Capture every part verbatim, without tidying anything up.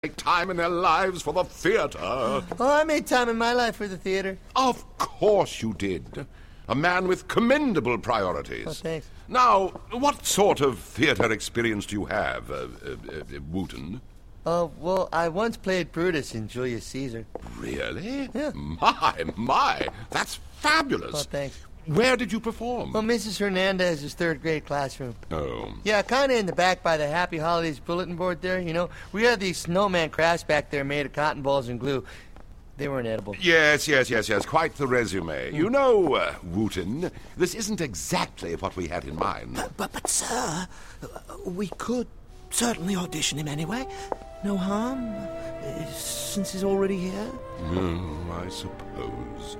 Make time in their lives for the theater. Oh, I made time in my life for the theater. Of course you did. A man with commendable priorities. Oh, thanks. Now, what sort of theater experience do you have, uh, uh, uh, Wooten? Oh, uh, well, I once played Brutus in Julius Caesar. Really? Yeah. My, my, that's fabulous. Oh, thanks. Where did you perform? Well, Missus Hernandez's third grade classroom. Oh. Yeah, kind of in the back by the Happy Holidays bulletin board there, you know. We had these snowman crafts back there made of cotton balls and glue. They weren't edible. Yes, yes, yes, yes. Quite the resume. Mm. You know, uh, Wooten, this isn't exactly what we had in mind. But, but, but, sir, we could certainly audition him anyway. No harm, uh, since he's already here. Oh, I suppose.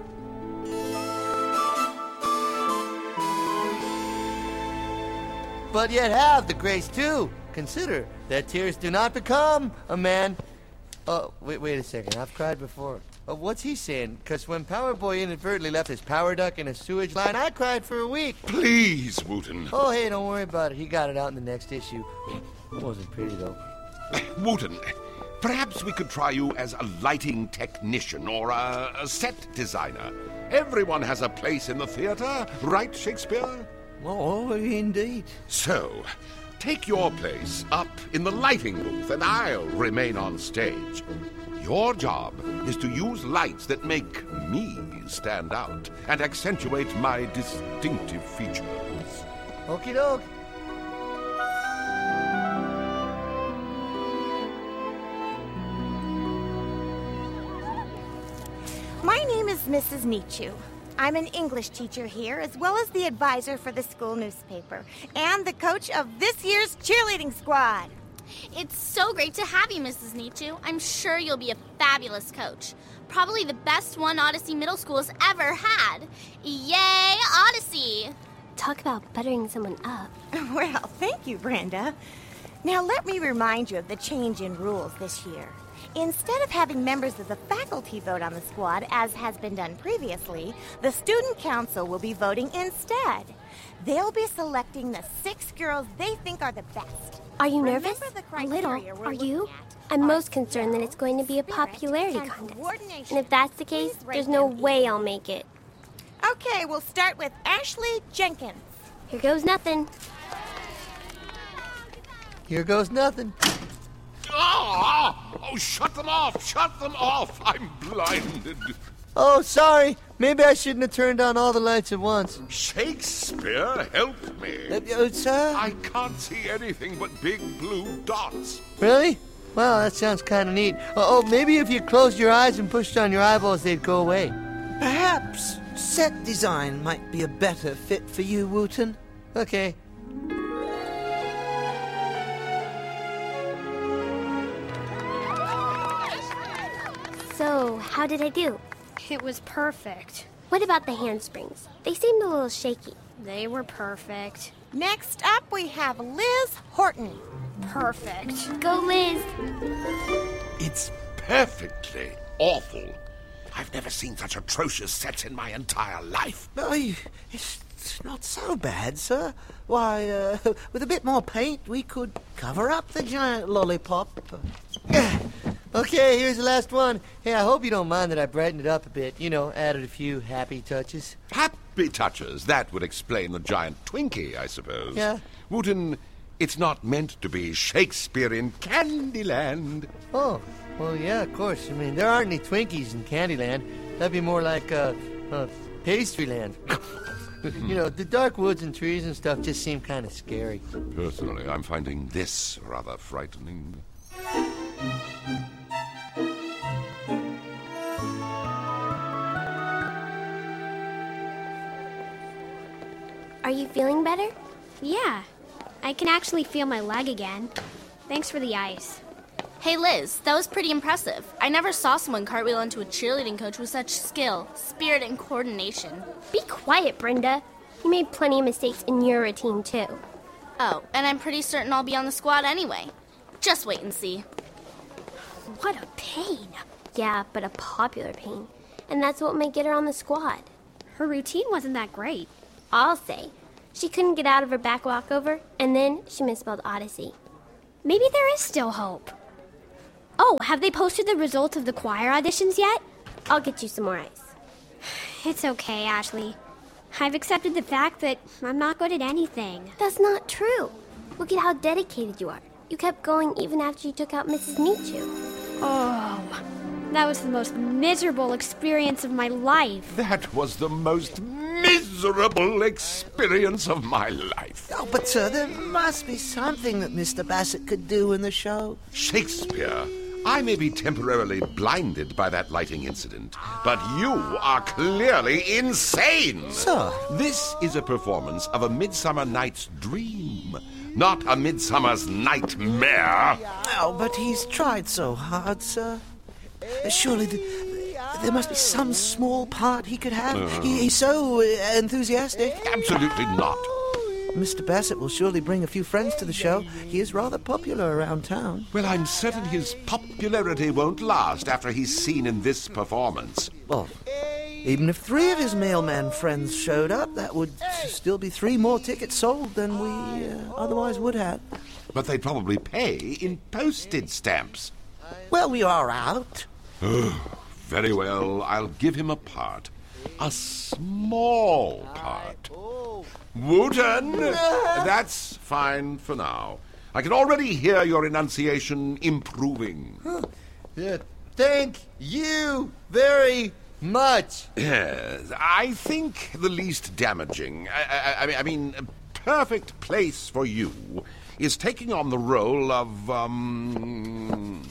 But yet have the grace too. Consider that tears do not become a man. Oh, wait, wait a second. I've cried before. Oh, what's he saying? Because when Power Boy inadvertently left his power duct in a sewage line, I cried for a week. Please, Wooten. Oh, hey, don't worry about it. He got it out in the next issue. It wasn't pretty, though. Wooten, perhaps we could try you as a lighting technician or a, a set designer. Everyone has a place in the theater, right, Shakespeare? Oh, indeed. So, take your place up in the lighting booth, and I'll remain on stage. Your job is to use lights that make me stand out and accentuate my distinctive features. Okie doke. My name is Missus Nichu. I'm an English teacher here, as well as the advisor for the school newspaper, and the coach of this year's cheerleading squad. It's so great to have you, Missus Nichu. I'm sure you'll be a fabulous coach. Probably the best one Odyssey Middle School has ever had. Yay, Odyssey! Talk about buttering someone up. Well, thank you, Brenda. Now let me remind you of the change in rules this year. Instead of having members of the faculty vote on the squad, as has been done previously, the student council will be voting instead. They'll be selecting the six girls they think are the best. Are you Remember nervous? the A little. criteria we're Are you? looking at I'm are most concerned that skill, it's going to be a spirit, popularity and contest. coordination. And if that's the case, Please rate there's no them way equally. I'll make it. Okay, we'll start with Ashley Jenkins. Here goes nothing. Here goes nothing. Ah! Oh, shut them off! Shut them off! I'm blinded. Oh, sorry. Maybe I shouldn't have turned on all the lights at once. Shakespeare, help me. Uh, uh, sir? I can't see anything but big blue dots. Really? Well, that sounds kind of neat. Oh, oh, maybe if you closed your eyes and pushed on your eyeballs, they'd go away. Perhaps set design might be a better fit for you, Wooten. Okay. So, how did I do? It was perfect. What about the handsprings? They seemed a little shaky. They were perfect. Next up, we have Liz Horton. Perfect. Go, Liz! It's perfectly awful. I've never seen such atrocious sets in my entire life. Oh, you- it's it's not so bad, sir. Why, uh, with a bit more paint, we could cover up the giant lollipop. Okay, here's the last one. Hey, I hope you don't mind that I brightened it up a bit. You know, added a few happy touches. Happy touches. That would explain the giant Twinkie, I suppose. Yeah. Wooten, it's not meant to be Shakespeare in Candyland. Oh, well, yeah, of course. I mean, there aren't any Twinkies in Candyland. That'd be more like, uh, uh Pastryland. You know, the dark woods and trees and stuff just seem kind of scary. Personally, I'm finding this rather frightening. Are you feeling better? Yeah, I can actually feel my leg again. Thanks for the ice. Hey, Liz, that was pretty impressive. I never saw someone cartwheel into a cheerleading coach with such skill, spirit, and coordination. Be quiet, Brenda. You made plenty of mistakes in your routine, too. Oh, and I'm pretty certain I'll be on the squad anyway. Just wait and see. What a pain. Yeah, but a popular pain. And that's what might get her on the squad. Her routine wasn't that great. I'll say. She couldn't get out of her back walkover, and then she misspelled Odyssey. Maybe there is still hope. Oh, Oh, have they posted the results of the choir auditions yet? I'll get you some more ice. It's okay, Ashley. I've accepted the fact that I'm not good at anything. That's not true. Look at how dedicated you are. You kept going even after you took out Missus Nietzsche. Oh, that was the most miserable experience of my life. That was the most miserable experience of my life. Oh, but, sir, there must be something that Mister Bassett could do in the show. Shakespeare, I may be temporarily blinded by that lighting incident, but you are clearly insane. Sir. This is a performance of A Midsummer Night's Dream, not A Midsummer's Nightmare. Oh, but he's tried so hard, sir. Surely th- there must be some small part he could have. Uh. He, he's so uh, enthusiastic. Absolutely not. Mister Bassett will surely bring a few friends to the show. He is rather popular around town. Well, I'm certain his popularity won't last after he's seen in this performance. Well, even if three of his mailman friends showed up, that would still be three more tickets sold than we uh, otherwise would have. But they'd probably pay in postage stamps. Well, we are out. Very well, I'll give him a part. A small part. Wooten! That's fine for now. I can already hear your enunciation improving. Huh. Yeah, thank you very much. Yes, I think the least damaging, I, I, I mean, perfect place for you is taking on the role of, um,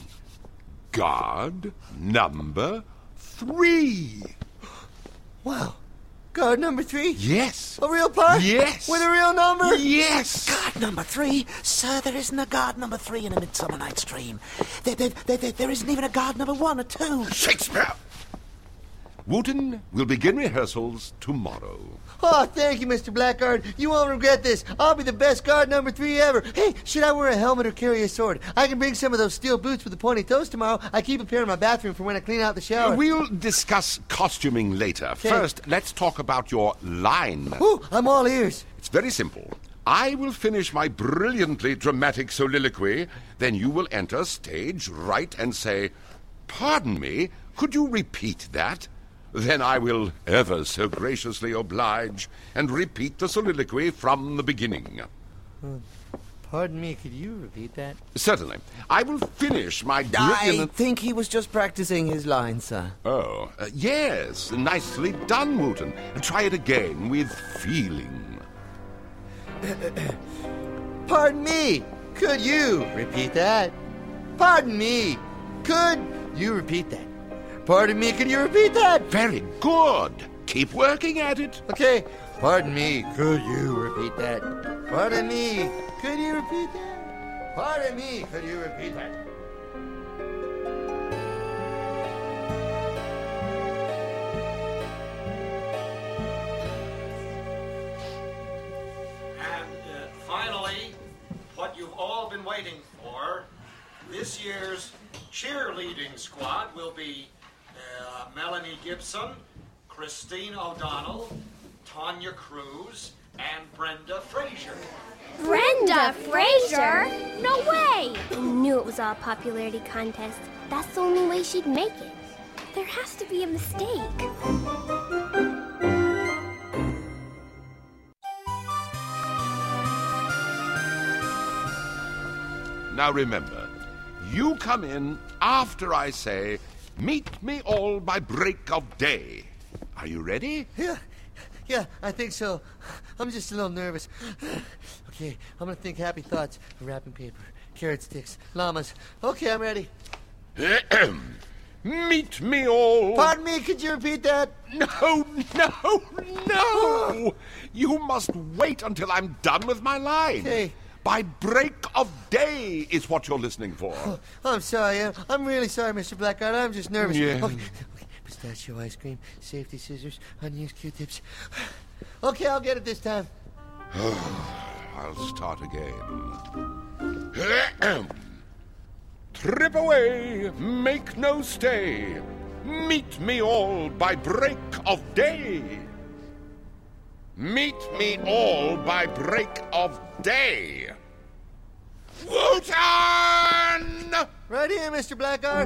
guard number three. Wow. Guard number three? Yes. A real part? Yes. With a real number? Yes. Guard number three? Sir, there isn't a guard number three in A Midsummer Night's Dream. There, there, there, there, there isn't even a guard number one or two. Shakespeare! Wooten will begin rehearsals tomorrow. Oh, thank you, Mister Blackguard. You won't regret this. I'll be the best guard number three ever. Hey, should I wear a helmet or carry a sword? I can bring some of those steel boots with the pointy toes tomorrow. I keep a pair in my bathroom for when I clean out the shower. We'll discuss costuming later. Okay. First, let's talk about your line. Ooh, I'm all ears. It's very simple. I will finish my brilliantly dramatic soliloquy, then you will enter stage right and say, "Pardon me, could you repeat that?" Then I will ever so graciously oblige and repeat the soliloquy from the beginning. Uh, pardon me, could you repeat that? Certainly. I will finish my I brilliant... think he was just practicing his line, sir. Oh, uh, yes. Nicely done, Wooten. Try it again with feeling. Pardon me, could you repeat that? Pardon me, could you repeat that? Pardon me, can you repeat that? Very good. Keep working at it. Okay. Pardon me, could you repeat that? Pardon me, could you repeat that? Pardon me, could you repeat that? And uh, finally, what you've all been waiting for, this year's cheerleading squad will be Uh, Melanie Gibson, Christine O'Donnell, Tanya Cruz, and Brenda Fraser. Brenda Fraser? No way! I knew it was all a popularity contest. That's the only way she'd make it. There has to be a mistake. Now remember, you come in after I say, "Meet me all by break of day." Are you ready? Yeah, yeah, I think so. I'm just a little nervous. Okay, I'm gonna think happy thoughts. Wrapping paper, carrot sticks, llamas. Okay, I'm ready. Meet me all... Pardon me, could you repeat that? No, no, no! You must wait until I'm done with my line. Okay. By break of day is what you're listening for. Oh, I'm sorry. I'm, I'm really sorry, Mister Blackguard. I'm just nervous. Yeah. Okay. Okay. Pistachio ice cream, safety scissors, unused Q-tips. Okay, I'll get it this time. I'll start again. Trip away, make no stay. Meet me all by break of day. Meet me all by break of day. Wooten! Right here, Mister Blackguard.